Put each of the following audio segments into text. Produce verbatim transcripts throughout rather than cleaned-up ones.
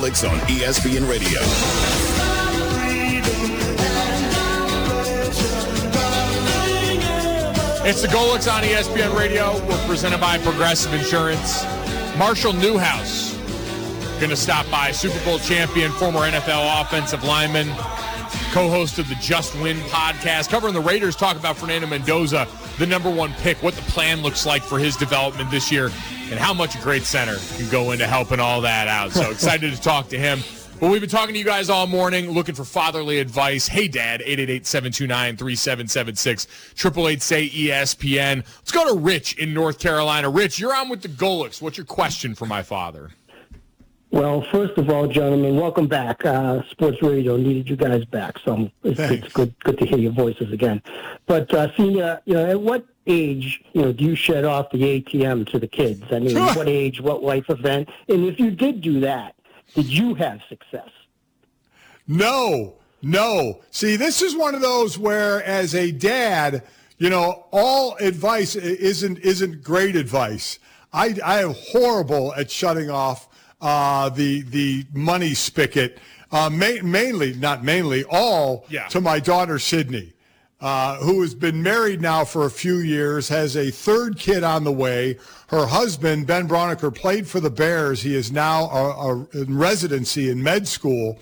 Golics on E S P N Radio. It's the Golics on E S P N Radio. We're presented by Progressive Insurance. Marshall Newhouse going to stop by. Super Bowl champion, former N F L offensive lineman, co-host of the Just Win podcast, covering the Raiders, talk about Fernando Mendoza, the number one pick, what the plan looks like for his development this year, and how much a great center can go into helping all that out. So excited to talk to him. But we've been talking to you guys all morning, looking for fatherly advice. Hey, Dad, eight eight eight, seven two nine, three seven seven six, eight eight eight, say E S P N. Let's go to Rich in North Carolina. Rich, you're on with the Golics. What's your question for my father? Well, first of all, gentlemen, welcome back. Uh, Sports Radio needed you guys back, so it's, it's good good to hear your voices again. But, uh, Senior, you know, at what age, you know, do you shed off the A T M to the kids? I mean, Sure. what age, what life event? And if you did do that, did you have success? No, no. See, this is one of those where, as a dad, you know, all advice isn't isn't great advice. I, I am horrible at shutting off uh, the the money spigot, uh, ma- mainly, not mainly, all Yeah. to my daughter, Sydney, uh, who has been married now for a few years, has a third kid on the way. Her husband, Ben Broniker, played for the Bears. He is now a, a, in residency in med school.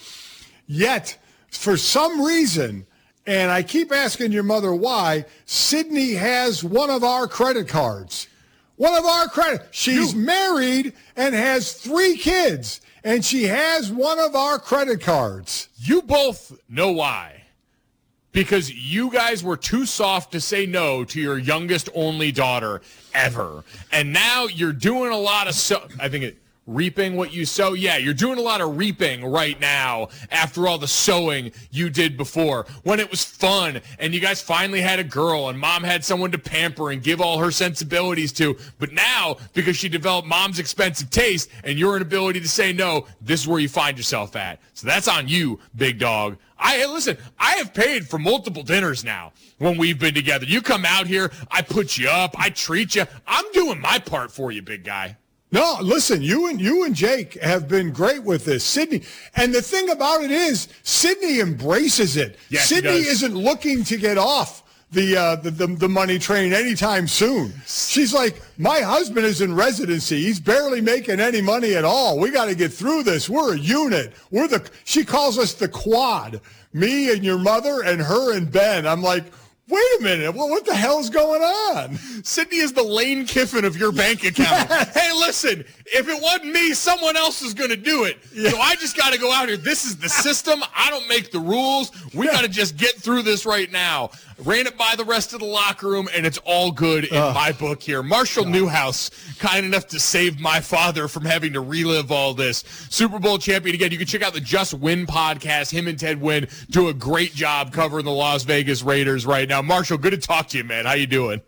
Yet, for some reason, and I keep asking your mother why, Sydney has one of our credit cards. One of our credit. She's You- married and has three kids, and she has one of our credit cards. You both know why. Because you guys were too soft to say no to your youngest only daughter ever. And now you're doing a lot of so I think it reaping what you sow. Yeah, you're doing a lot of reaping right now after all the sowing you did before. When it was fun and you guys finally had a girl and mom had someone to pamper and give all her sensibilities to. But now, because she developed mom's expensive taste and your inability to say no, this is where you find yourself at. So that's on you, big dog. I listen, I have paid for multiple dinners now when we've been together. You come out here, I put you up, I treat you. I'm doing my part for you, big guy. No, listen, you and you and Jake have been great with this. Sydney, and the thing about it is, Sydney embraces it. Yes, she Sydney does. isn't looking to get off the, uh, the the the money train anytime soon. She's like, my husband is in residency. He's barely making any money at all. We got to get through this. We're a unit. We're the. She calls us the quad. Me and your mother and her and Ben. I'm like, wait a minute. What, what the hell's going on? Sydney is the Lane Kiffin of your bank account. Yes. Hey, listen, if it wasn't me, someone else is going to do it. Yeah. So I just got to go out here. This is the system. I don't make the rules. We Yeah. got to just get through this right now. Ran it by the rest of the locker room, and it's all good in Ugh. my book here. Marshall Newhouse, kind enough to save my father from having to relive all this. Super Bowl champion again. You can check out the Just Win podcast. Him and Ted Wynn do a great job covering the Las Vegas Raiders right now. Marshall, good to talk to you, man. How you doing?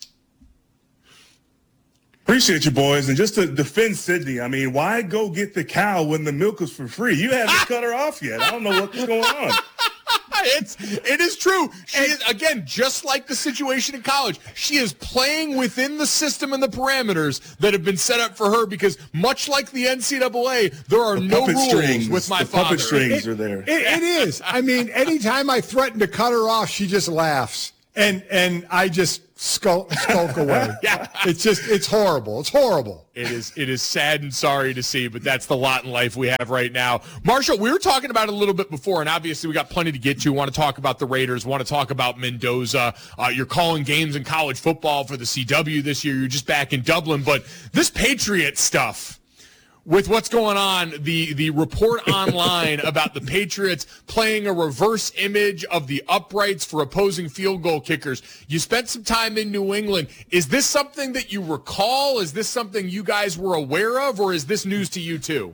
Appreciate you, boys. And just to defend Sydney, I mean, why go get the cow when the milk is for free? You haven't cut her off yet. I don't know what's going on. It's it is true. She is, again, just like the situation in college. She is playing within the system and the parameters that have been set up for her because, much like the N C double A, there are The no puppet rules strings, with my the father. puppet strings are there. It, it is. I mean, anytime I threaten to cut her off, she just laughs, and and I just skulk, skulk away. Yeah. It's just, it's horrible. It's horrible. It is it is sad and sorry to see, but that's the lot in life we have right now. Marshall, we were talking about it a little bit before, and obviously we got plenty to get to. Want to talk about the Raiders, want to talk about Mendoza. Uh, you're calling games in college football for the C W this year. You're just back in Dublin, but this Patriot stuff, with what's going on, the, the report online about the Patriots playing a reverse image of the uprights for opposing field goal kickers. You spent some time in New England. Is this something that you recall? Is this something you guys were aware of, or is this news to you too?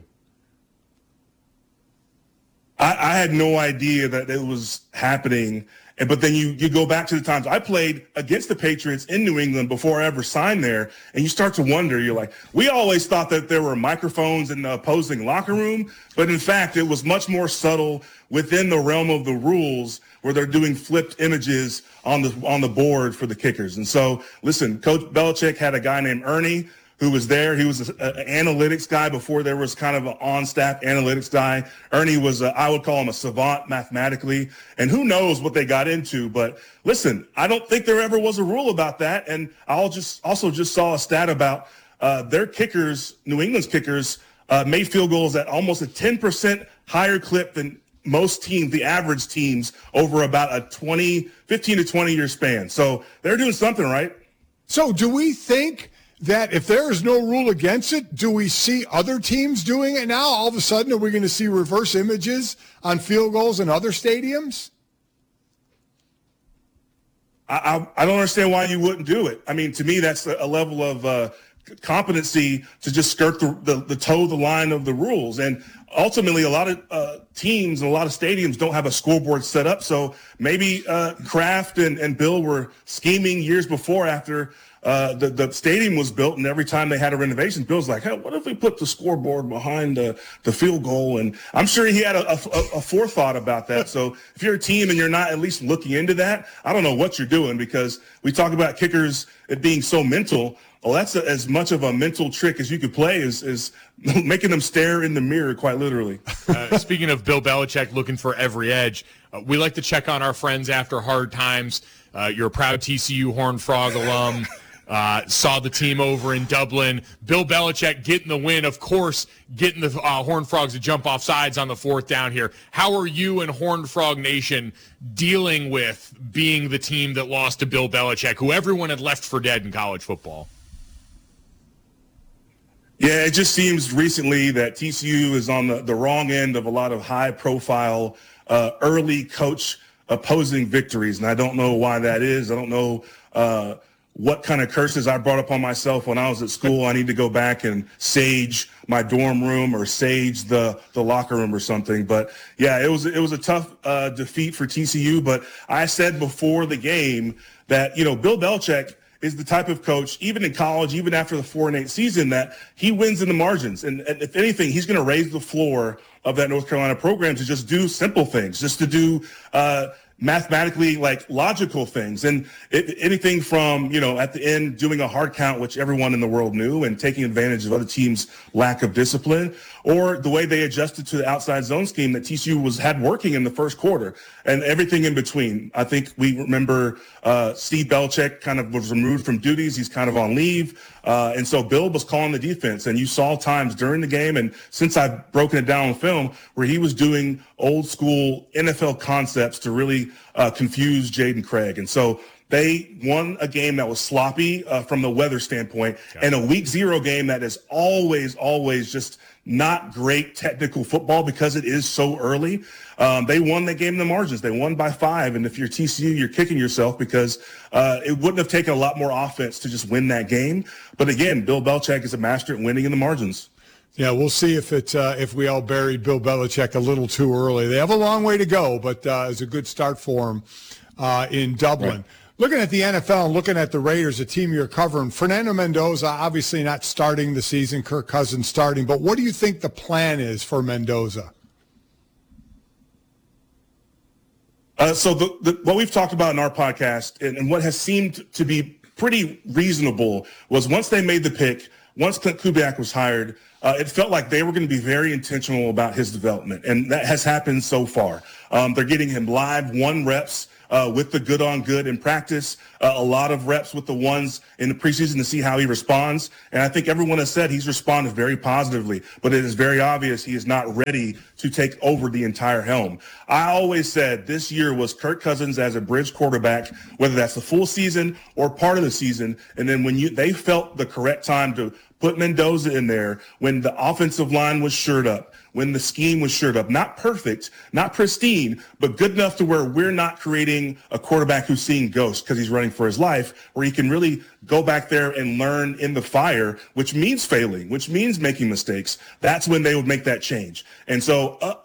I, I had no idea that it was happening. And but then you you go back to the times I played against the Patriots in New England before I ever signed there, and you start to wonder. You're like, we always thought that there were microphones in the opposing locker room, but in fact, it was much more subtle within the realm of the rules, where they're doing flipped images on the on the board for the kickers. And so, listen, Coach Belichick had a guy named Ernie who was there. He was an analytics guy before there was kind of an on-staff analytics guy. Ernie was, a, I would call him a savant mathematically, and who knows what they got into. But listen, I don't think there ever was a rule about that. And I'll just also just saw a stat about uh, their kickers, New England's kickers, uh, made field goals at almost a ten percent higher clip than most teams, the average teams, over about a twenty, fifteen to twenty year span. So they're doing something right. So do we think that if there is no rule against it, do we see other teams doing it now? All of a sudden, are we going to see reverse images on field goals in other stadiums? I, I, I don't understand why you wouldn't do it. I mean, to me, that's a level of uh, competency to just skirt the, the, the toe the line of the rules. And ultimately, a lot of uh, teams and a lot of stadiums don't have a scoreboard set up. So maybe uh, Kraft and, and Bill were scheming years before after uh, the, the stadium was built. And every time they had a renovation, Bill's like, hey, what if we put the scoreboard behind the, the field goal? And I'm sure he had a, a, a forethought about that. So if you're a team and you're not at least looking into that, I don't know what you're doing, because we talk about kickers it being so mental. Well, that's a, as much of a mental trick as you could play is, is making them stare in the mirror, quite literally. Uh, speaking of Bill Belichick looking for every edge, uh, we like to check on our friends after hard times. Uh, you're a proud T C U Horned Frog alum. Uh, saw the team over in Dublin. Bill Belichick getting the win, of course, getting the uh, Horned Frogs to jump off sides on the fourth down here. How are you and Horned Frog Nation dealing with being the team that lost to Bill Belichick, who everyone had left for dead in college football? Yeah, it just seems recently that T C U is on the, the wrong end of a lot of high-profile uh, early coach opposing victories, and I don't know why that is. I don't know uh, what kind of curses I brought upon myself when I was at school. I need to go back and sage my dorm room or sage the, the locker room or something. But, yeah, it was it was a tough uh, defeat for T C U. But I said before the game that, you know, Bill Belichick is the type of coach, even in college, even after the four and eight season, that he wins in the margins. And, and if anything, he's going to raise the floor of that North Carolina program to just do simple things, just to do uh, mathematically like logical things. And it, anything from, you know, at the end doing a hard count, which everyone in the world knew, and taking advantage of other teams' lack of discipline, or the way they adjusted to the outside zone scheme that T C U was had working in the first quarter, and everything in between. I think we remember uh, Steve Belichick kind of was removed from duties. He's kind of on leave. Uh, and so Bill was calling the defense, and you saw times during the game, and since I've broken it down on film, where he was doing old school N F L concepts to really uh, confuse Jaden Craig. And so they won a game that was sloppy uh, from the weather standpoint, okay, and a week zero game that is always, always just not great technical football because it is so early. Um, they won that game in the margins. They won by five. And if you're T C U, you're kicking yourself because uh, it wouldn't have taken a lot more offense to just win that game. But again, Bill Belichick is a master at winning in the margins. Yeah, we'll see if it uh, if we all buried Bill Belichick a little too early. They have a long way to go, but uh, it's a good start for him uh, in Dublin. Right. Looking at the N F L and looking at the Raiders, a team you're covering, Fernando Mendoza obviously not starting the season, Kirk Cousins starting, but what do you think the plan is for Mendoza? Uh, so the, the, what we've talked about in our podcast and, and what has seemed to be pretty reasonable was once they made the pick, once Clint Kubiak was hired, uh, it felt like they were going to be very intentional about his development, and that has happened so far. Um, they're getting him live one reps Uh, with the good on good in practice, uh, a lot of reps with the ones in the preseason to see how he responds. And I think everyone has said he's responded very positively, but it is very obvious he is not ready to take over the entire helm. I always said this year was Kirk Cousins as a bridge quarterback, whether that's the full season or part of the season. And then when you they felt the correct time to put Mendoza in there, when the offensive line was shored up, when the scheme was shored up, not perfect, not pristine, but good enough to where we're not creating a quarterback who's seeing ghosts because he's running for his life, where he can really go back there and learn in the fire, which means failing, which means making mistakes. That's when they would make that change. And so uh,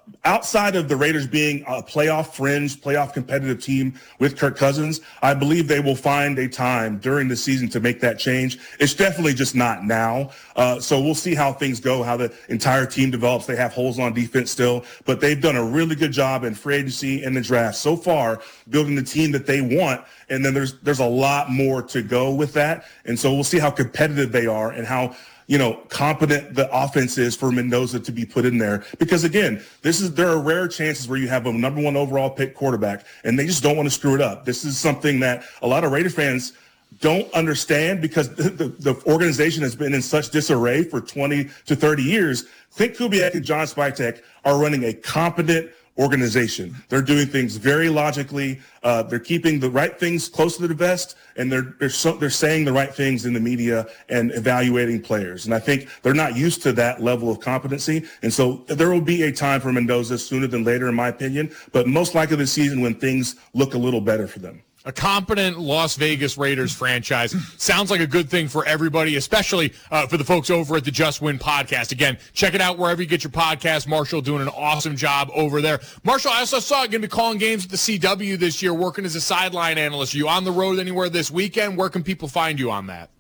outside of the Raiders being a playoff fringe, playoff competitive team with Kirk Cousins, I believe they will find a time during the season to make that change. It's definitely just not now. Uh, so we'll see how things go, how the entire team develops. They have holes on defense still, but they've done a really good job in free agency and the draft so far, building the team that they want. And then there's there's a lot more to go with that. And so we'll see how competitive they are and how, you know, competent the offense is for Mendoza to be put in there. Because again, this is there are rare chances where you have a number one overall pick quarterback and they just don't want to screw it up. This is something that a lot of Raider fans don't understand because the, the, the organization has been in such disarray for twenty to thirty years. Clint Kubiak and John Spytek are running a competent organization. They're doing things very logically. Uh, they're keeping the right things close to the vest, and they're they're, so, they're saying the right things in the media and evaluating players. And I think they're not used to that level of competency. And so there will be a time for Mendoza sooner than later, in my opinion, but most likely this season when things look a little better for them. A competent Las Vegas Raiders franchise sounds like a good thing for everybody, especially uh, for the folks over at the Just Win podcast. Again, check it out wherever you get your podcast. Marshall doing an awesome job over there. Marshall, I also saw you going to be calling games at the C W this year, working as a sideline analyst. Are you on the road anywhere this weekend? Where can people find you on that?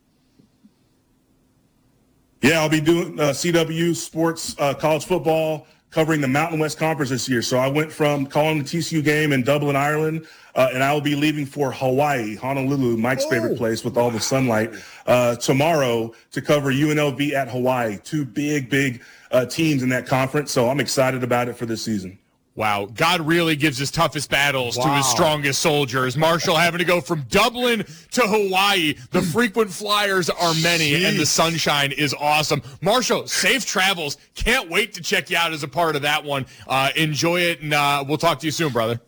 Yeah, I'll be doing uh, C W Sports uh, College Football, covering the Mountain West Conference this year. So I went from calling the T C U game in Dublin, Ireland, uh, and I will be leaving for Hawaii, Honolulu, Mike's oh, favorite place with all the sunlight, uh, tomorrow to cover U N L V at Hawaii. Two big, big uh, teams in that conference. So I'm excited about it for this season. Wow, God really gives his toughest battles wow. to his strongest soldiers. Marshall having to go from Dublin to Hawaii. The frequent flyers are many, Jeez. and the sunshine is awesome. Marshall, safe travels. Can't wait to check you out as a part of that one. Uh, enjoy it, and uh, we'll talk to you soon, brother.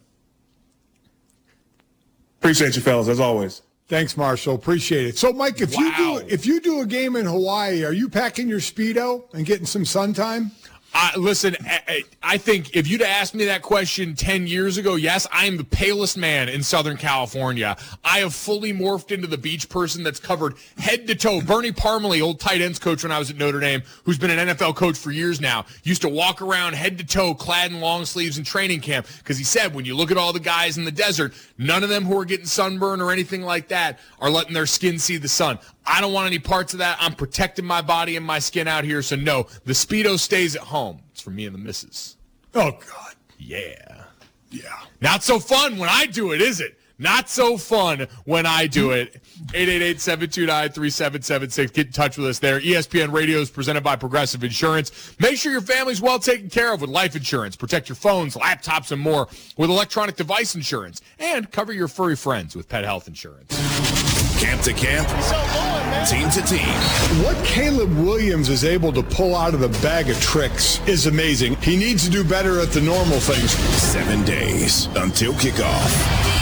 Appreciate you, fellas, as always. Thanks, Marshall. Appreciate it. So, Mike, if wow. you do if you do a game in Hawaii, are you packing your Speedo and getting some sun time? Uh, listen, I, I think if you'd asked me that question ten years ago, yes, I am the palest man in Southern California. I have fully morphed into the beach person that's covered head to toe. Bernie Parmalee, old tight ends coach when I was at Notre Dame, who's been an N F L coach for years now, used to walk around head to toe clad in long sleeves in training camp because he said when you look at all the guys in the desert, none of them who are getting sunburn or anything like that are letting their skin see the sun. I don't want any parts of that. I'm protecting my body and my skin out here. So, no, the Speedo stays at home. It's for me and the missus. Oh, God. Yeah. Yeah. Not so fun when I do it, is it? Not so fun when I do it. eight eight eight, seven two nine, three seven seven six. Get in touch with us there. E S P N Radio is presented by Progressive Insurance. Make sure your family's well taken care of with life insurance. Protect your phones, laptops, and more with electronic device insurance. And cover your furry friends with pet health insurance. Camp to camp, team to team. What Caleb Williams is able to pull out of the bag of tricks is amazing. He needs to do better at the normal things. Seven days until kickoff.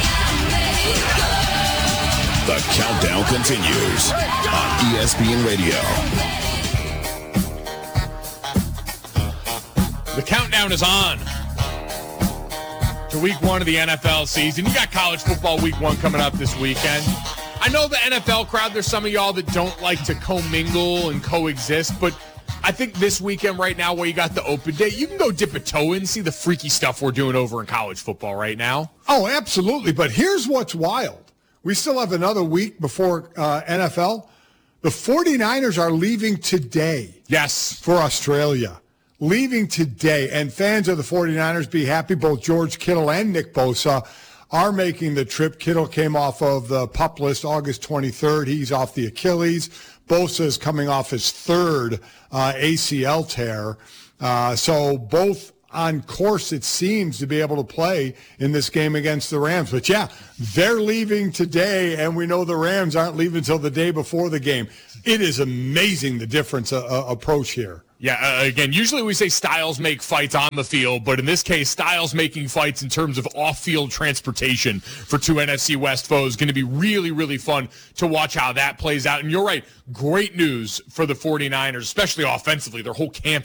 The countdown continues on E S P N Radio. The countdown is on to week one of the N F L season. You got college football week one coming up this weekend. I know the N F L crowd, there's some of y'all that don't like to commingle and coexist, but I think this weekend right now where you got the open day, you can go dip a toe in and see the freaky stuff we're doing over in college football right now. Oh, absolutely. But here's what's wild. We still have another week before uh, N F L. The 49ers are leaving today. Yes. For Australia. Leaving today. And fans of the 49ers be happy. Both George Kittle and Nick Bosa are making the trip. Kittle came off of the PUP list August twenty-third. He's off the Achilles. Bosa is coming off his third uh, A C L tear. Uh, so both on course, it seems, to be able to play in this game against the Rams. But, yeah, they're leaving today, and we know the Rams aren't leaving until the day before the game. It is amazing the difference uh, uh, approach here. Yeah, uh, again, usually we say styles make fights on the field, but in this case, styles making fights in terms of off-field transportation for two N F C West foes. Going to be really, really fun to watch how that plays out. And you're right, great news for the 49ers, especially offensively. Their whole camp